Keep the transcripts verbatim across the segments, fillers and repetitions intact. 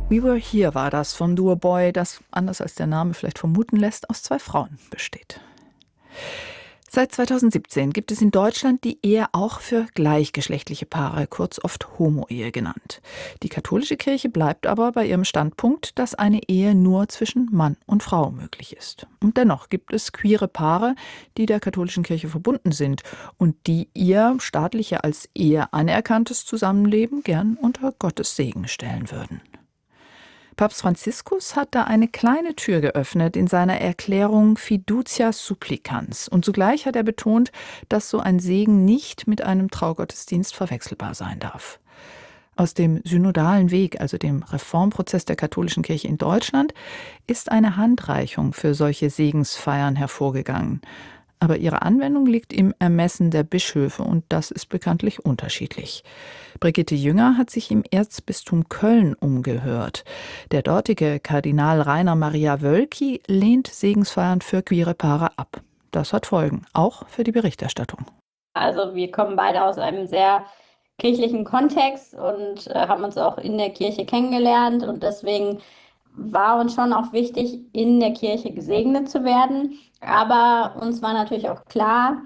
We Were Here war das vom Duo Boy, das, anders als der Name vielleicht vermuten lässt, aus zwei Frauen besteht. Seit zweitausendsiebzehn gibt es in Deutschland die Ehe auch für gleichgeschlechtliche Paare, kurz oft Homo-Ehe genannt. Die katholische Kirche bleibt aber bei ihrem Standpunkt, dass eine Ehe nur zwischen Mann und Frau möglich ist. Und dennoch gibt es queere Paare, die der katholischen Kirche verbunden sind und die ihr staatlich als Ehe anerkanntes Zusammenleben gern unter Gottes Segen stellen würden. Papst Franziskus hat da eine kleine Tür geöffnet in seiner Erklärung Fiducia Supplicans. Und zugleich hat er betont, dass so ein Segen nicht mit einem Traugottesdienst verwechselbar sein darf. Aus dem synodalen Weg, also dem Reformprozess der katholischen Kirche in Deutschland, ist eine Handreichung für solche Segensfeiern hervorgegangen. Aber ihre Anwendung liegt im Ermessen der Bischöfe und das ist bekanntlich unterschiedlich. Brigitte Jünger hat sich im Erzbistum Köln umgehört. Der dortige Kardinal Rainer Maria Wölki lehnt Segensfeiern für queere Paare ab. Das hat Folgen, auch für die Berichterstattung. Also wir kommen beide aus einem sehr kirchlichen Kontext und äh, haben uns auch in der Kirche kennengelernt und deswegen war uns schon auch wichtig, in der Kirche gesegnet zu werden. Aber uns war natürlich auch klar,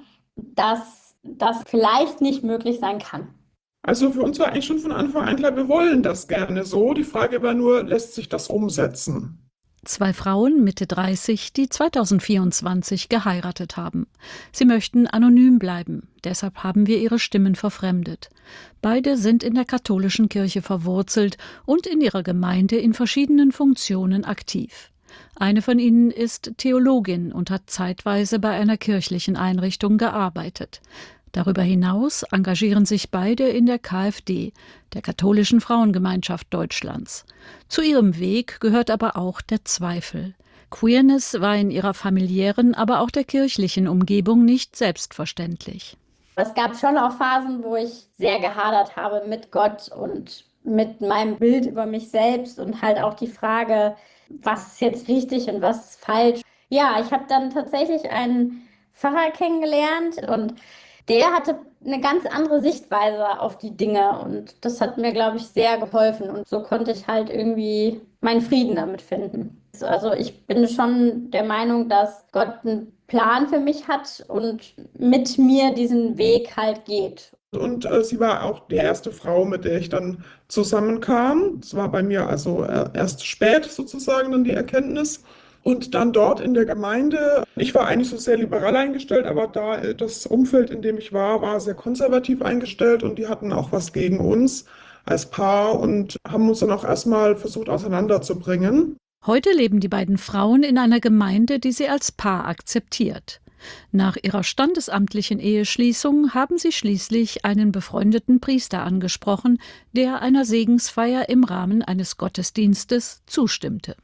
dass das vielleicht nicht möglich sein kann. Also für uns war eigentlich schon von Anfang an klar, wir wollen das gerne so. Die Frage war nur, lässt sich das umsetzen? Zwei Frauen Mitte dreißig, die zweitausendvierundzwanzig geheiratet haben. Sie möchten anonym bleiben, deshalb haben wir ihre Stimmen verfremdet. Beide sind in der katholischen Kirche verwurzelt und in ihrer Gemeinde in verschiedenen Funktionen aktiv. Eine von ihnen ist Theologin und hat zeitweise bei einer kirchlichen Einrichtung gearbeitet. Darüber hinaus engagieren sich beide in der K f D, der Katholischen Frauengemeinschaft Deutschlands. Zu ihrem Weg gehört aber auch der Zweifel. Queerness war in ihrer familiären, aber auch der kirchlichen Umgebung nicht selbstverständlich. Es gab schon auch Phasen, wo ich sehr gehadert habe mit Gott und mit meinem Bild über mich selbst und halt auch die Frage, was ist jetzt richtig und was ist falsch. Ja, ich habe dann tatsächlich einen Pfarrer kennengelernt und der hatte eine ganz andere Sichtweise auf die Dinge und das hat mir, glaube ich, sehr geholfen und so konnte ich halt irgendwie meinen Frieden damit finden. Also ich bin schon der Meinung, dass Gott einen Plan für mich hat und mit mir diesen Weg halt geht. Und äh, sie war auch die erste Frau, mit der ich dann zusammenkam. Es war bei mir also äh, erst spät sozusagen dann die Erkenntnis. Und dann dort in der Gemeinde, ich war eigentlich so sehr liberal eingestellt, aber da das Umfeld, in dem ich war, war sehr konservativ eingestellt und die hatten auch was gegen uns als Paar und haben uns dann auch erstmal versucht auseinanderzubringen. Heute leben die beiden Frauen in einer Gemeinde, die sie als Paar akzeptiert. Nach ihrer standesamtlichen Eheschließung haben sie schließlich einen befreundeten Priester angesprochen, der einer Segensfeier im Rahmen eines Gottesdienstes zustimmte.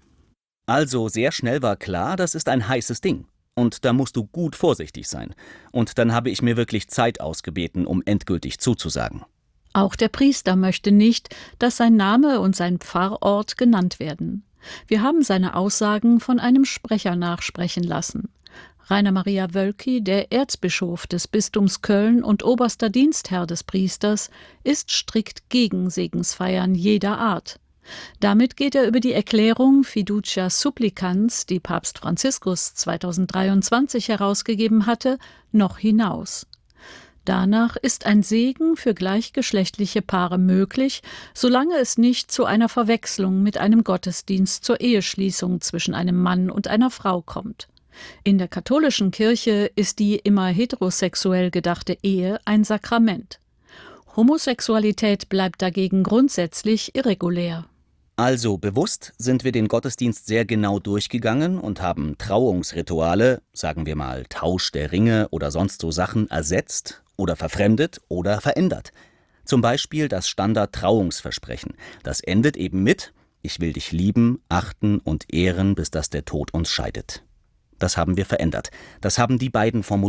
Also sehr schnell war klar, das ist ein heißes Ding. Und da musst du gut vorsichtig sein. Und dann habe ich mir wirklich Zeit ausgebeten, um endgültig zuzusagen. Auch der Priester möchte nicht, dass sein Name und sein Pfarrort genannt werden. Wir haben seine Aussagen von einem Sprecher nachsprechen lassen. Rainer Maria Wölki, der Erzbischof des Bistums Köln und oberster Dienstherr des Priesters, ist strikt gegen Segensfeiern jeder Art. Damit geht er über die Erklärung Fiducia Supplicans, die Papst Franziskus zweitausenddreiundzwanzig herausgegeben hatte, noch hinaus. Danach ist ein Segen für gleichgeschlechtliche Paare möglich, solange es nicht zu einer Verwechslung mit einem Gottesdienst zur Eheschließung zwischen einem Mann und einer Frau kommt. In der katholischen Kirche ist die immer heterosexuell gedachte Ehe ein Sakrament. Homosexualität bleibt dagegen grundsätzlich irregulär. Also bewusst sind wir den Gottesdienst sehr genau durchgegangen und haben Trauungsrituale, sagen wir mal Tausch der Ringe oder sonst so Sachen, ersetzt oder verfremdet oder verändert. Zum Beispiel das Standard-Trauungsversprechen. Das endet eben mit: Ich will dich lieben, achten und ehren, bis dass der Tod uns scheidet. Das haben wir verändert. Das haben die beiden formuliert.